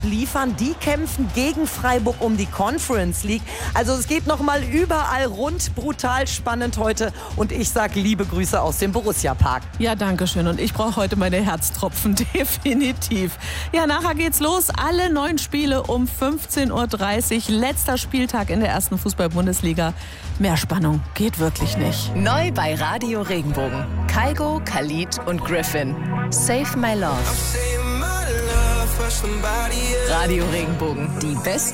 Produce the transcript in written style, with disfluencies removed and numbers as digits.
liefern. Die kämpfen gegen Freiburg um die Conference League. Also es geht nochmal überall rund, brutal spannend heute. Und ich sage liebe Grüße aus dem Borussia-Park. Ja, danke schön. Und ich brauche heute meine Herztropfen, definitiv. Ja, nachher geht's los. Alle 9 Spiele um 15:30 Uhr. Letzter Spieltag in der ersten Fußball-Bundesliga. Mehr Spannung geht wirklich nicht. Neu bei Radio Regenbogen. Kygo, Khalid und Griffin. Save My Love. Radio Regenbogen. Die besten